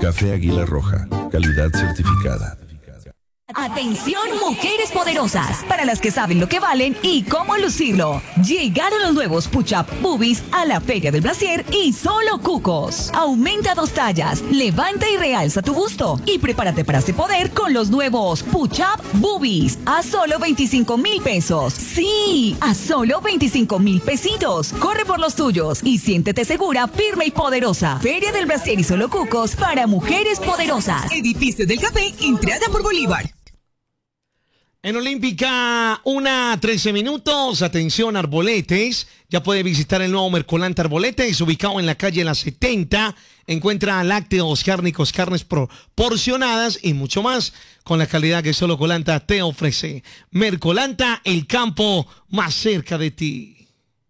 Café Águila Roja, calidad certificada. Atención, mujeres poderosas, para las que saben lo que valen y cómo lucirlo. Llegaron los nuevos Push-Up Boobies a la Feria del Brasier y solo cucos. Aumenta 2 tallas, levanta y realza tu busto y prepárate para ese poder con los nuevos Push-Up Boobies a solo 25,000 pesos. Sí, a solo 25,000 pesitos. Corre por los tuyos y siéntete segura, firme y poderosa. Feria del Brasier y solo cucos para mujeres poderosas. Edificio del Café, entrada por Bolívar. En Olímpica, 1:13 minutos. Atención, Arboletes. Ya puede visitar el nuevo Mercolanta Arboletes, ubicado en la calle La 70. Encuentra lácteos, cárnicos, carnes porcionadas y mucho más, con la calidad que solo Colanta te ofrece. Mercolanta, el campo más cerca de ti.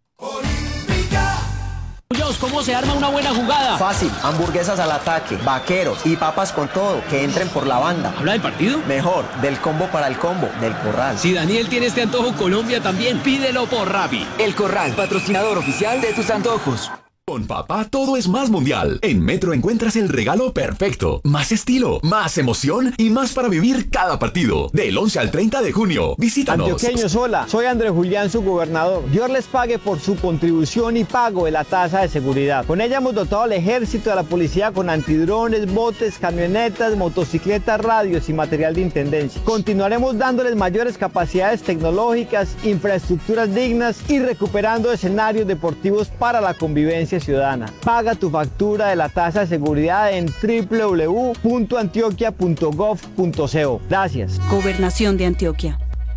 ¿Cómo se arma una buena jugada? Fácil, hamburguesas al ataque, vaqueros y papas con todo, que entren por la banda. ¿Habla del partido? Mejor, del combo para el combo, del Corral. Si Daniel tiene este antojo, Colombia también, pídelo por Rappi. El Corral, patrocinador oficial de tus antojos. Con papá todo es más mundial. En Metro encuentras el regalo perfecto. Más estilo, más emoción y más para vivir cada partido. Del 11 al 30 de junio. Visítanos. Antioqueños, hola. Soy Andrés Julián, su gobernador. Dios les pague por su contribución y pago de la tasa de seguridad. Con ella hemos dotado al ejército y a la policía con antidrones, botes, camionetas, motocicletas, radios y material de intendencia. Continuaremos dándoles mayores capacidades tecnológicas, infraestructuras dignas y recuperando escenarios deportivos para la convivencia ciudadana. Paga tu factura de la tasa de seguridad en www.antioquia.gov.co. Gracias. Gobernación de Antioquia.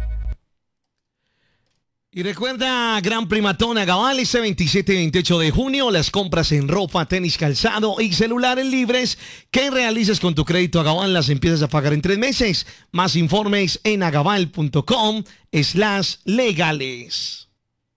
Y recuerda, Gran Primatón Agabal, este 27 y 28 de junio, las compras en ropa, tenis, calzado y celulares libres que realices con tu crédito Agabal las empiezas a pagar en 3 meses. Más informes en agabal.com/legales.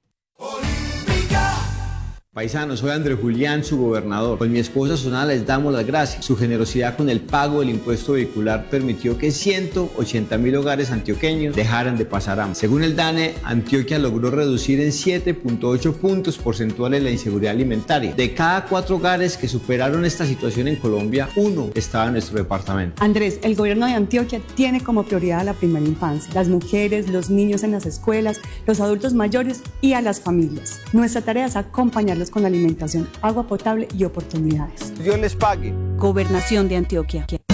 Paisanos, soy Andrés Julián, su gobernador. Con mi esposa Sonala les damos las gracias. Su generosidad con el pago del impuesto vehicular permitió que 180,000 hogares antioqueños dejaran de pasar hambre. Según el DANE, Antioquia logró reducir en 7,8 puntos porcentuales la inseguridad alimentaria. De cada 4 hogares que superaron esta situación en Colombia, 1 estaba en nuestro departamento. Andrés, el gobierno de Antioquia tiene como prioridad a la primera infancia, las mujeres, los niños en las escuelas, los adultos mayores y a las familias. Nuestra tarea es acompañarlos con alimentación, agua potable y oportunidades. Dios les pague. Gobernación de Antioquia.